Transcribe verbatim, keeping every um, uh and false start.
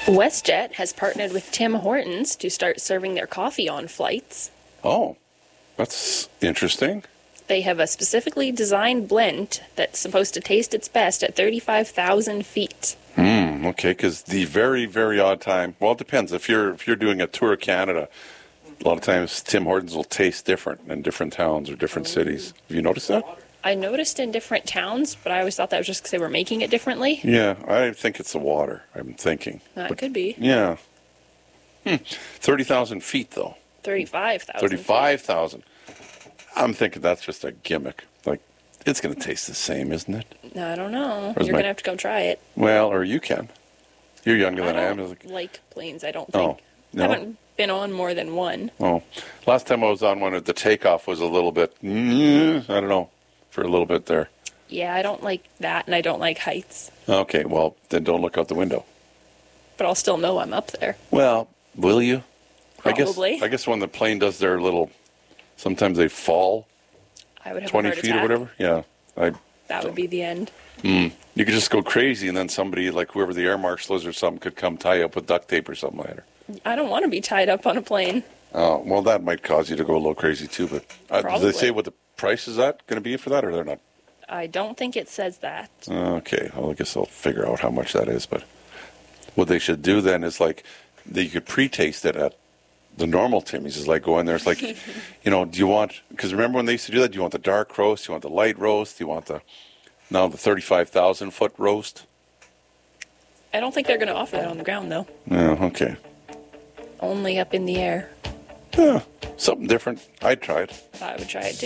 WestJet has partnered with Tim Hortons to start serving their coffee on flights. Oh, that's interesting. They have a specifically designed blend that's supposed to taste its best at thirty-five thousand feet. Hmm, okay, because the very, very odd time, well, it depends. If you're if you're doing a tour of Canada, a lot of times Tim Hortons will taste different in different towns or different cities. Have you noticed that? I noticed in different towns, but I always thought that was just because they were making it differently. Yeah, I think it's the water, I'm thinking. That But, could be. Yeah. Hmm. thirty thousand feet, though. thirty-five thousand. thirty-five thousand. I'm thinking that's just a gimmick. Like, it's going to taste the same, isn't it? I don't know. Where's You're my- going to have to come try it. Well, or you can. You're younger than I, I am. don't Like, like planes, I don't Oh, think. no? I haven't been on more than one. Oh, last time I was on one, the takeoff was a little bit, mm, I don't know, for a little bit there. Yeah, I don't like that, and I don't like heights. Okay, well, then don't look out the window. But I'll still know I'm up there. Well, will you? Probably. I guess, I guess when the plane does their little, sometimes they fall I would have twenty a heart feet attack. or whatever. Yeah. I, That would be the end. you could just go crazy and then somebody, like whoever the air marshal is or something, could come tie you up with duct tape or something later. I don't want to be tied up on a plane. Oh, well, that might cause you to go a little crazy too, but uh, do they say Probably. what the price is that going to be for that, or they're not? I don't think it says that. Okay, well, I guess I'll figure out how much that is, but what they should do then is like, that you could pre-taste it at the normal Timmy's, is like go in there, it's like, you know, do you want, because remember when they used to do that, do you want the dark roast, do you want the light roast, do you want the, now the thirty-five thousand foot roast? I don't think they're going to offer that on the ground, though. Yeah, okay. Only up in the air. Yeah, something different. I'd try it. I would try it too.